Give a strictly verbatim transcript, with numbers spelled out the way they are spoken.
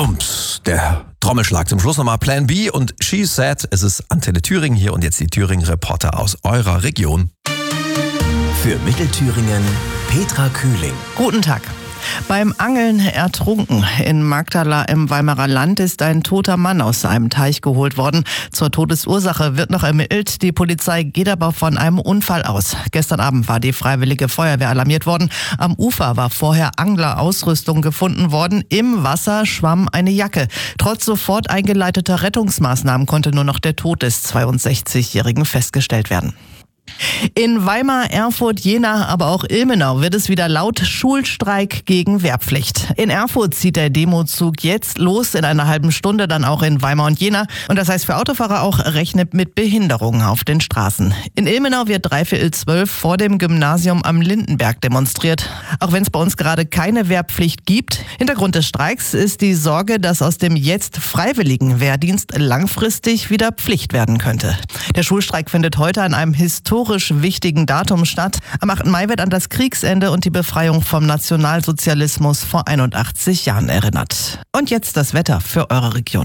Rums, der Trommelschlag zum Schluss nochmal Plan B und She Said, es ist Antenne Thüringen hier und jetzt die Thüringen-Reporter aus eurer Region. Für Mittelthüringen Petra Kühling. Guten Tag. Beim Angeln ertrunken. In Magdala im Weimarer Land ist ein toter Mann aus einem Teich geholt worden. Zur Todesursache wird noch ermittelt. Die Polizei geht aber von einem Unfall aus. Gestern Abend war die Freiwillige Feuerwehr alarmiert worden. Am Ufer war vorher Anglerausrüstung gefunden worden. Im Wasser schwamm eine Jacke. Trotz sofort eingeleiteter Rettungsmaßnahmen konnte nur noch der Tod des zweiundsechzigjährigen festgestellt werden. In Weimar, Erfurt, Jena, aber auch Ilmenau wird es wieder laut: Schulstreik gegen Wehrpflicht. In Erfurt zieht der Demozug jetzt los, in einer halben Stunde dann auch in Weimar und Jena. Und das heißt für Autofahrer auch, rechnet mit Behinderungen auf den Straßen. In Ilmenau wird dreiviertel zwölf vor dem Gymnasium am Lindenberg demonstriert. Auch wenn es bei uns gerade keine Wehrpflicht gibt. Hintergrund des Streiks ist die Sorge, dass aus dem jetzt freiwilligen Wehrdienst langfristig wieder Pflicht werden könnte. Der Schulstreik findet heute an einem historischen wichtigen Datum statt. Am achten Mai wird an das Kriegsende und die Befreiung vom Nationalsozialismus vor einundachtzig Jahren erinnert. Und jetzt das Wetter für eure Region.